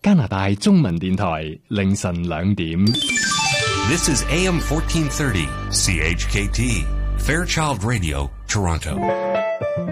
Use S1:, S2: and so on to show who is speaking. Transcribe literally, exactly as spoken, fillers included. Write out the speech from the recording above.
S1: 加拿大中文電台凌晨兩點。
S2: This is A M fourteen thirty, C H K T, Fairchild Radio, Toronto.